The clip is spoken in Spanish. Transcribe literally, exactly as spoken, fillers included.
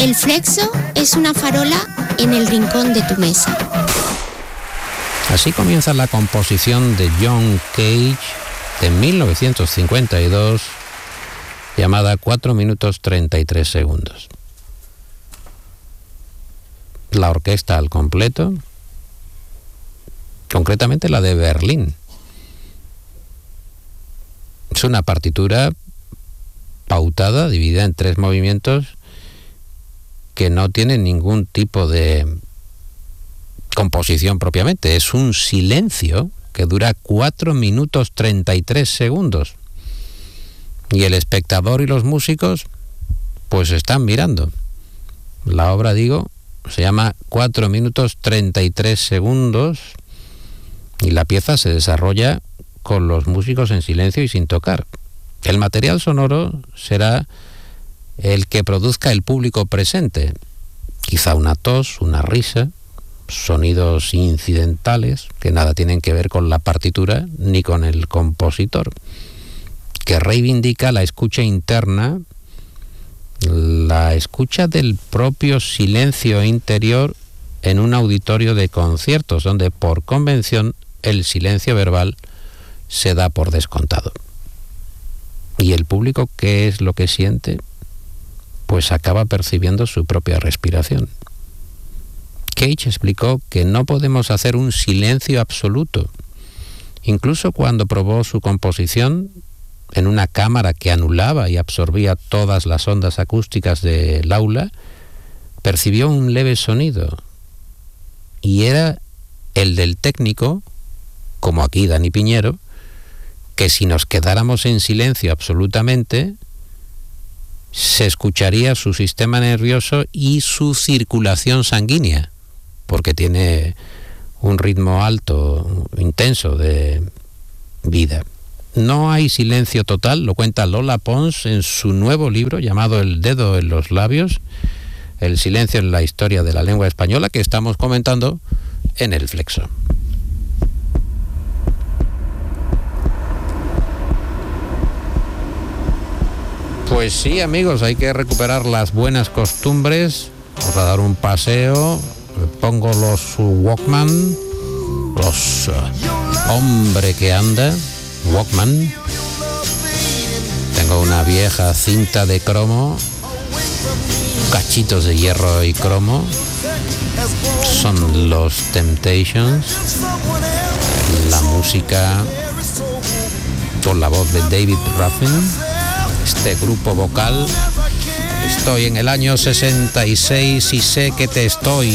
El flexo es una farola en el rincón de tu mesa. Así comienza la composición de John Cage de mil novecientos cincuenta y dos, llamada cuatro minutos treinta y tres segundos. La orquesta al completo, concretamente la de Berlín. Es una partitura pautada, dividida en tres movimientos, que no tiene ningún tipo de composición propiamente. Es un silencio que dura cuatro minutos treinta y tres segundos. Y el espectador y los músicos pues están mirando. La obra, digo, se llama cuatro minutos treinta y tres segundos y la pieza se desarrolla con los músicos en silencio y sin tocar. El material sonoro será el que produzca el público presente. Quizá una tos, una risa, sonidos incidentales que nada tienen que ver con la partitura ni con el compositor, que reivindica la escucha interna, la escucha del propio silencio interior en un auditorio de conciertos, donde por convención el silencio verbal se da por descontado. Y el público, ¿qué es lo que siente? Pues acaba percibiendo su propia respiración. Cage explicó que no podemos hacer un silencio absoluto. Incluso cuando probó su composición en una cámara que anulaba y absorbía todas las ondas acústicas del aula, percibió un leve sonido, y era el del técnico, como aquí Dani Piñero, que si nos quedáramos en silencio absolutamente, se escucharía su sistema nervioso y su circulación sanguínea, porque tiene un ritmo alto, intenso de vida. No hay silencio total, lo cuenta Lola Pons en su nuevo libro llamado El dedo en los labios, el silencio en la historia de la lengua española, que estamos comentando en El Flexo. Pues sí, amigos, hay que recuperar las buenas costumbres. Vamos a dar un paseo. Pongo los Walkman, los uh, hombre que anda, Walkman. Tengo una vieja cinta de cromo, cachitos de hierro y cromo. Son los Temptations. La música con la voz de David Ruffin. Este grupo vocal. Estoy en el año sesenta y seis y sé que te estoy